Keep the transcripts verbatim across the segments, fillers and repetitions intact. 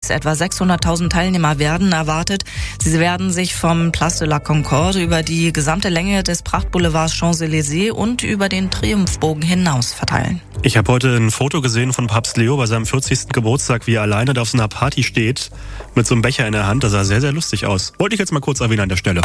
Paris. Etwa sechshunderttausend Teilnehmer werden erwartet. Sie werden sich vom Place de la Concorde über die gesamte Länge des Prachtboulevards Champs-Élysées und über den Triumphbogen hinaus verteilen. Ich habe heute ein Foto gesehen von Papst Leo bei seinem vierzigsten Geburtstag, wie er alleine da auf so einer Party steht, mit so einem Becher in der Hand. Das sah sehr, sehr lustig aus. Wollte ich jetzt mal kurz erwähnen an der Stelle.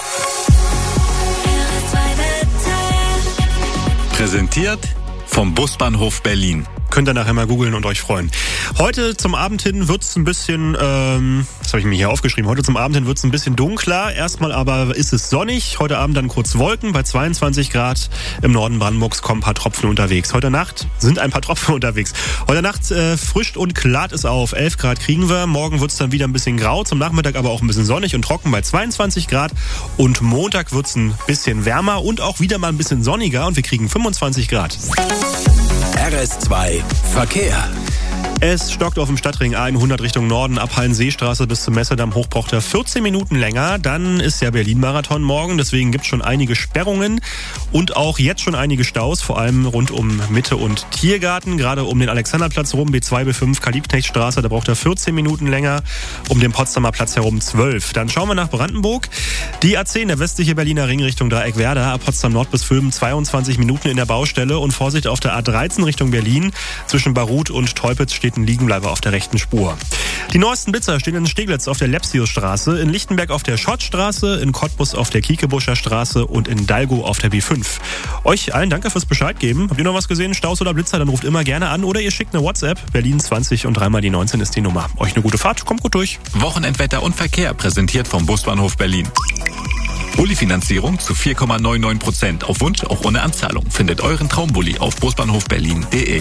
Präsentiert vom Busbahnhof Berlin. Könnt ihr nachher mal googeln und euch freuen. Heute zum Abend hin wird's ein bisschen, ähm, das habe ich mir hier aufgeschrieben, heute zum Abend hin wird's ein bisschen dunkler. Erstmal aber ist es sonnig. Heute Abend dann kurz Wolken bei zweiundzwanzig Grad. Im Norden Brandenburgs kommen ein paar Tropfen unterwegs. Heute Nacht sind ein paar Tropfen unterwegs. Heute Nacht äh, frischt und klart es auf. elf Grad kriegen wir. Morgen wird's dann wieder ein bisschen grau. Zum Nachmittag aber auch ein bisschen sonnig und trocken bei zweiundzwanzig Grad. Und Montag wird's ein bisschen wärmer und auch wieder mal ein bisschen sonniger. Und wir kriegen fünfundzwanzig Grad. R S zwei Verkehr. Es stockt auf dem Stadtring A hundert Richtung Norden ab Hallenseestraße bis zum Messedamm hoch, braucht er vierzehn Minuten länger. Dann ist ja Berlin-Marathon morgen, deswegen gibt es schon einige Sperrungen und auch jetzt schon einige Staus, vor allem rund um Mitte und Tiergarten, gerade um den Alexanderplatz rum, B zwei, B fünf, Karl-Liebknecht-Straße, da braucht er vierzehn Minuten länger, um den Potsdamer Platz herum zwölf. Dann schauen wir nach Brandenburg. Die A zehn, der westliche Berliner Ring Richtung Dreieck-Werder, ab Potsdam Nord bis Vülmen, zweiundzwanzig Minuten in der Baustelle und Vorsicht auf der A dreizehn Richtung Berlin, zwischen Baruth und Teupitz steht ein Liegenbleiber auf der rechten Spur. Die neuesten Blitzer stehen in Steglitz auf der Lepsiusstraße, in Lichtenberg auf der Schottstraße, in Cottbus auf der Kiekebuscher Straße und in Dalgo auf der B fünf. Euch allen danke fürs Bescheid geben. Habt ihr noch was gesehen? Staus oder Blitzer? Dann ruft immer gerne an oder ihr schickt eine WhatsApp. Berlin zwanzig und dreimal die neunzehn ist die Nummer. Euch eine gute Fahrt, kommt gut durch. Wochenendwetter und Verkehr präsentiert vom Busbahnhof Berlin. Bulli-Finanzierung zu vier Komma neunundneunzig Prozent. Auf Wunsch, auch ohne Anzahlung. Findet euren Traumbully auf busbahnhofberlin punkt de.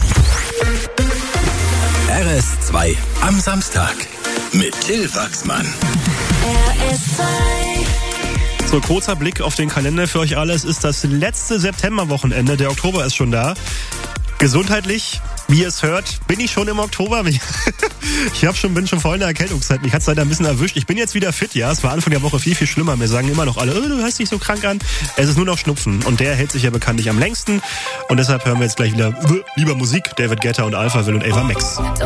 R S zwei am Samstag mit Till Wachsmann. R S zwei. So, kurzer Blick auf den Kalender für euch alle. Es ist das letzte Septemberwochenende. Der Oktober ist schon da. Gesundheitlich, wie ihr es hört, bin ich schon im Oktober. Ich hab schon, bin schon voll in der Erkältungszeit. Mich hat es leider ein bisschen erwischt. Ich bin jetzt wieder fit, ja. Es war Anfang der Woche viel, viel schlimmer. Mir sagen immer noch alle, oh, du hörst dich so krank an. Es ist nur noch Schnupfen. Und der hält sich ja bekanntlich am längsten. Und deshalb hören wir jetzt gleich wieder lieber Musik. David Guetta und Alphaville und Ava Max.